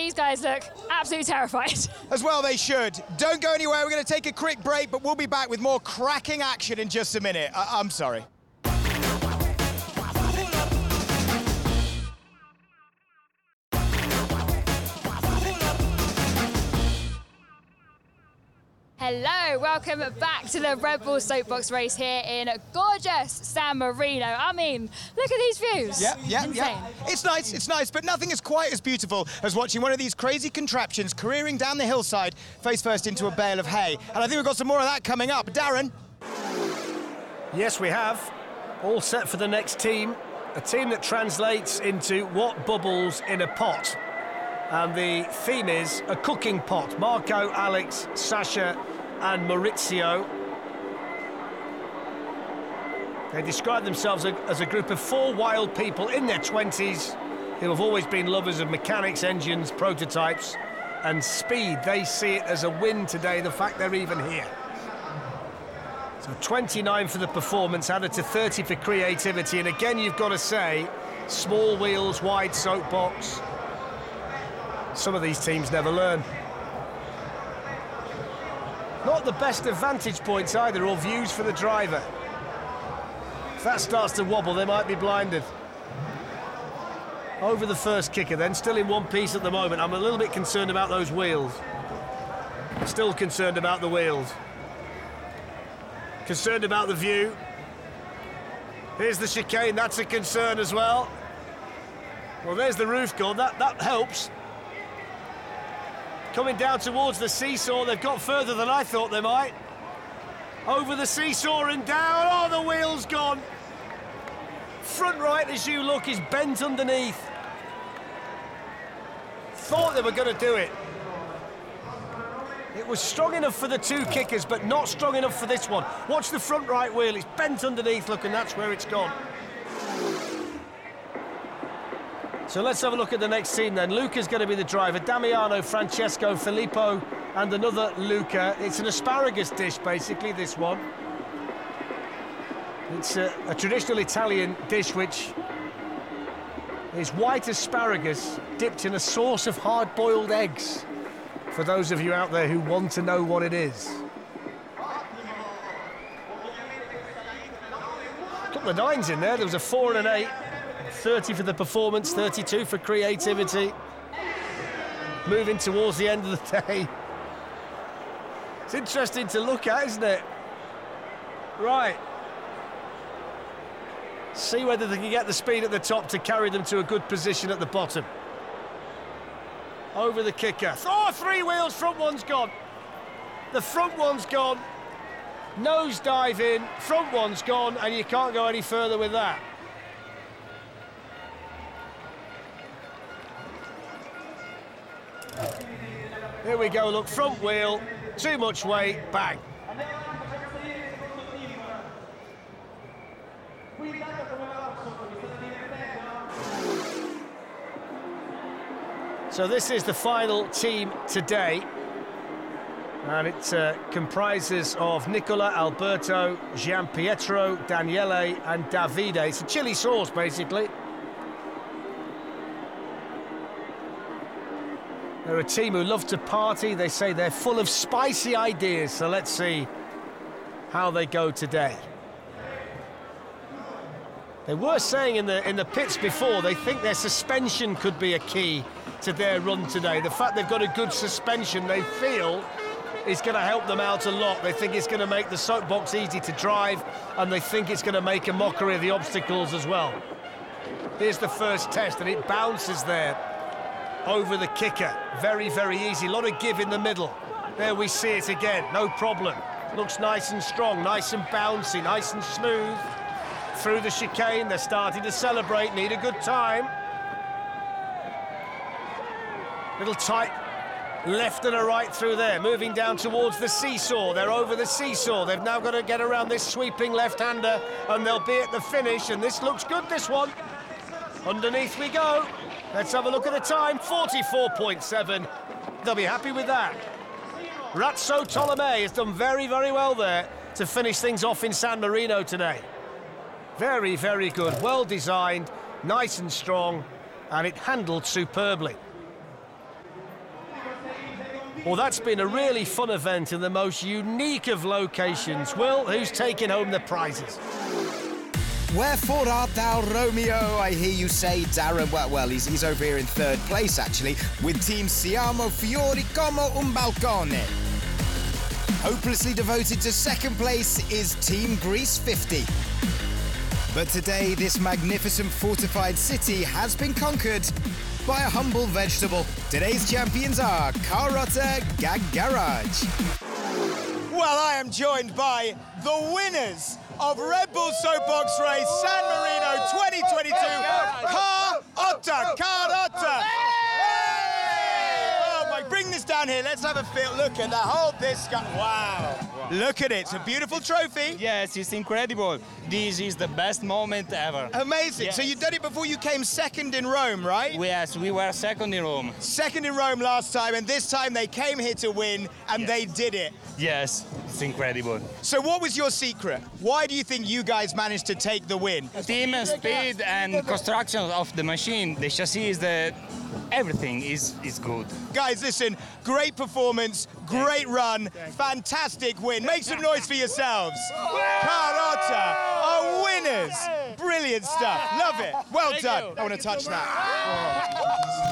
these guys look absolutely terrified. As well they should. Don't go anywhere, we're going to take a quick break, but we'll be back with more cracking action in just a minute. I'm sorry. Hello, welcome back to the Red Bull Soapbox race here in gorgeous San Marino. I mean, look at these views. Yeah. It's nice, but nothing is quite as beautiful as watching one of these crazy contraptions careering down the hillside face first into a bale of hay. And I think we've got some more of that coming up. Darren? Yes, we have. All set for the next team. A team that translates into what bubbles in a pot. And the theme is a cooking pot. Marco, Alex, Sasha and Maurizio. They describe themselves as a group of 4 wild people in their 20s who have always been lovers of mechanics, engines, prototypes and speed. They see it as a win today, the fact they're even here. So 29 for the performance, added to 30 for creativity. And again, you've got to say, small wheels, wide soapbox. Some of these teams never learn. Not the best of vantage points either, or views for the driver. If that starts to wobble, they might be blinded. Over the first kicker then, still in one piece at the moment. I'm a little bit concerned about those wheels. Still concerned about the wheels. Concerned about the view. Here's the chicane, that's a concern as well. Well, there's the roof gone, that helps. Coming down towards the seesaw, they've got further than I thought they might. Over the seesaw and down, oh, the wheel's gone. Front right, as you look, is bent underneath. Thought they were going to do it. It was strong enough for the 2 kickers, but not strong enough for this one. Watch the front right wheel, it's bent underneath, look, and that's where it's gone. So let's have a look at the next team then. Luca's going to be the driver. Damiano, Francesco, Filippo and another Luca. It's an asparagus dish, basically, this one. It's a traditional Italian dish which is white asparagus dipped in a sauce of hard-boiled eggs, for those of you out there who want to know what it is. A couple of 9s in there. There was a 4 and an 8. 30 for the performance, 32 for creativity. Moving towards the end of the day. It's interesting to look at, isn't it? Right. See whether they can get the speed at the top to carry them to a good position at the bottom. Over the kicker. Oh, 3 wheels, front one's gone. The front one's gone. Nose dive in, front one's gone, and you can't go any further with that. Here we go, look, front wheel, too much weight, bang. So this is the final team today. And it comprises of Nicola, Alberto, Gianpietro, Daniele and Davide. It's a chili sauce, basically. They're a team who love to party. They say they're full of spicy ideas, so let's see how they go today. They were saying in the pits before they think their suspension could be a key to their run today. The fact they've got a good suspension, they feel, is going to help them out a lot. They think it's going to make the soapbox easy to drive, and they think it's going to make a mockery of the obstacles as well. Here's the first test, and it bounces there over the kicker. Very, very easy. A lot of give in the middle. There we see it again, no problem. Looks nice and strong, nice and bouncy, nice and smooth. Through the chicane, they're starting to celebrate, need a good time. Little tight left and a right through there, moving down towards the seesaw. They're over the seesaw. They've now got to get around this sweeping left-hander, and they'll be at the finish, and this looks good, this one. Underneath we go. Let's have a look at the time, 44.7. They'll be happy with that. Razzo Tolomei has done very, very well there to finish things off in San Marino today. Very, very good, well designed, nice and strong, and it handled superbly. Well, that's been a really fun event in the most unique of locations. Will, who's taking home the prizes? Wherefore art thou, Romeo? I hear you say, Darren. Well, he's over here in third place, actually, with Team Siamo Fiori como un balcone. Hopelessly devoted to second place is Team Greece 50. But today, this magnificent fortified city has been conquered by a humble vegetable. Today's champions are Carota Garage. Well, I am joined by the winners of Red Bull Soapbox Race San Marino 2022, Carota. Oh my, bring this down here. Let's have a feel. Look at that. Hold this guy. Wow. Look at it. It's a beautiful trophy. Yes, it's incredible. This is the best moment ever. Amazing. Yes. So you did it before you came second in Rome, right? Yes, we were second in Rome. Second in Rome last time, and this time they came here to win, and they did it. Yes, it's incredible. So what was your secret? Why do you think you guys managed to take the win? Team speed and construction of the machine, the chassis, everything is good. Guys, listen, great performance, great run, fantastic win. Make some noise for yourselves. Carota are winners. Brilliant stuff. Love it. Well done. I want to touch that.